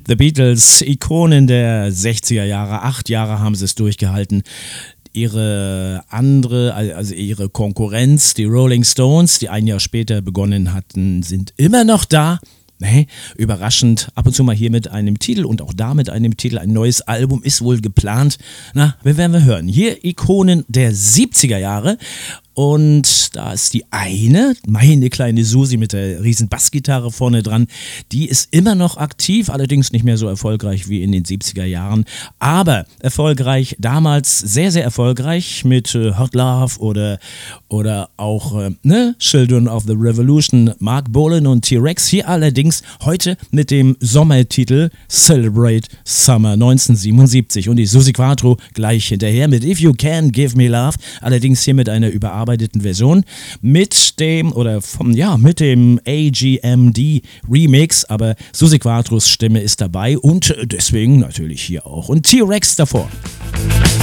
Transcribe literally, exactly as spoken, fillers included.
The Beatles, Ikonen der sechziger Jahre, acht Jahre haben sie es durchgehalten. Ihre andere, also ihre Konkurrenz, die Rolling Stones, die ein Jahr später begonnen hatten, sind immer noch da. Nee, überraschend, ab und zu mal hier mit einem Titel und auch da mit einem Titel. Ein neues Album ist wohl geplant. Na, wir werden wir hören. Hier Ikonen der siebziger Jahre. Und da ist die eine, meine kleine Susi mit der riesen Bassgitarre vorne dran, die ist immer noch aktiv, allerdings nicht mehr so erfolgreich wie in den siebziger Jahren, aber erfolgreich, damals sehr, sehr erfolgreich mit äh, Hot Love oder, oder auch äh, ne, Children of the Revolution, Mark Bolan und T-Rex, hier allerdings heute mit dem Sommertitel Celebrate Summer neunzehnhundertsiebenundsiebzig und die Suzi Quatro gleich hinterher mit If You Can Give Me Love, allerdings hier mit einer überarbeiteten Version mit dem oder vom ja mit dem A G M D Remix, aber Suzi Quatros Stimme ist dabei und deswegen natürlich hier auch und T-Rex davor.